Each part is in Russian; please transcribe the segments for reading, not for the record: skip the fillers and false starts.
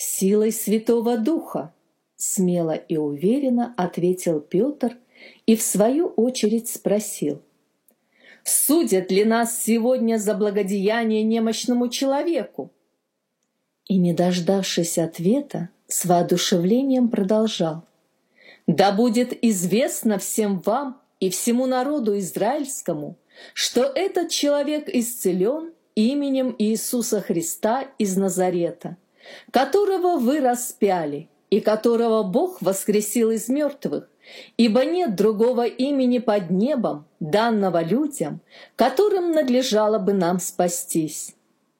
«Силой Святого Духа», — смело и уверенно ответил Петр и в свою очередь спросил: «Судят ли нас сегодня за благодеяние немощному человеку?» И, не дождавшись ответа, с воодушевлением продолжал: «Да будет известно всем вам и всему народу израильскому, что этот человек исцелен именем Иисуса Христа из Назарета, которого вы распяли и которого Бог воскресил из мертвых, ибо нет другого имени под небом, данного людям, которым надлежало бы нам спастись».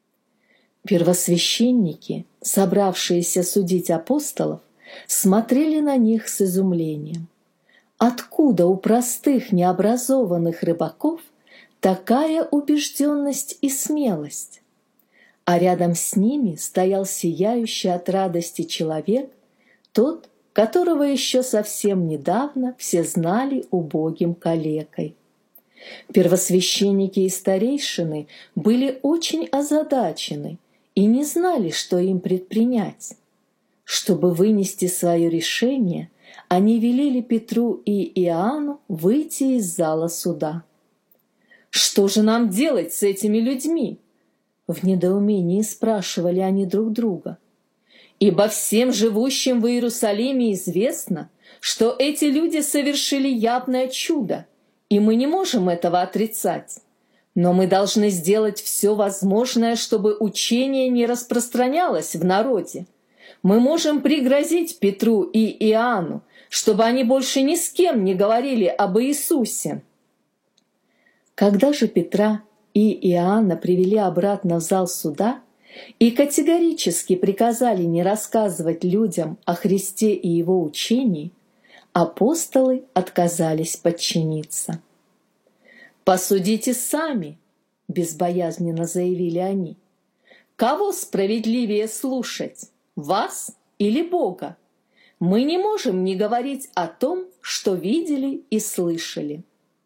Первосвященники, собравшиеся судить апостолов, смотрели на них с изумлением. Откуда у простых необразованных рыбаков такая убежденность и смелость? А рядом с ними стоял сияющий от радости человек, тот, которого еще совсем недавно все знали убогим калекой. Первосвященники и старейшины были очень озадачены и не знали, что им предпринять. Чтобы вынести свое решение, они велели Петру и Иоанну выйти из зала суда. «Что же нам делать с этими людьми?» В недоумении спрашивали они друг друга. «Ибо всем живущим в Иерусалиме известно, что эти люди совершили явное чудо, и мы не можем этого отрицать. Но мы должны сделать все возможное, чтобы учение не распространялось в народе. Мы можем пригрозить Петру и Иоанну, чтобы они больше ни с кем не говорили об Иисусе». Когда же Петра и Иоанна привели обратно в зал суда и категорически приказали не рассказывать людям о Христе и Его учении, апостолы отказались подчиниться. «Посудите сами», — безбоязненно заявили они. «Кого справедливее слушать, вас или Бога? Мы не можем не говорить о том, что видели и слышали».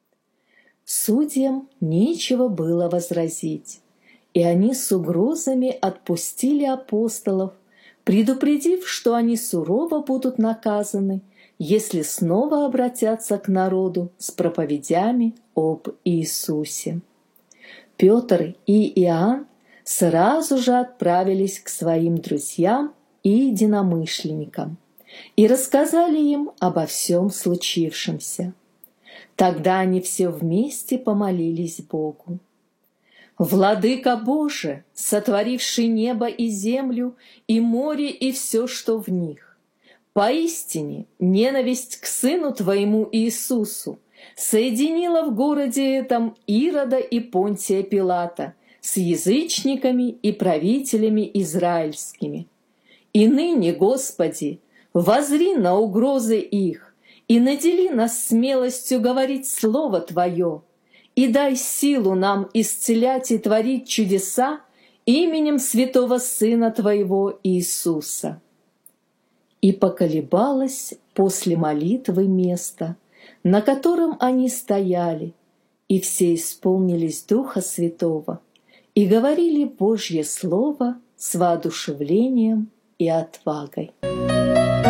Судьям нечего было возразить, и они с угрозами отпустили апостолов, предупредив, что они сурово будут наказаны, если снова обратятся к народу с проповедями об Иисусе. Петр и Иоанн сразу же отправились к своим друзьям и единомышленникам и рассказали им обо всем случившемся. Тогда они все вместе помолились Богу. «Владыка Боже, сотворивший небо и землю, и море, и все, что в них, поистине ненависть к Сыну Твоему Иисусу соединила в городе этом Ирода и Понтия Пилата с язычниками и правителями израильскими. И ныне, Господи, воззри на угрозы их и надели нас смелостью говорить Слово Твое, и дай силу нам исцелять и творить чудеса именем святого Сына Твоего Иисуса». И поколебалось после молитвы место, на котором они стояли, и все исполнились Духа Святого и говорили Божье Слово с воодушевлением и отвагой.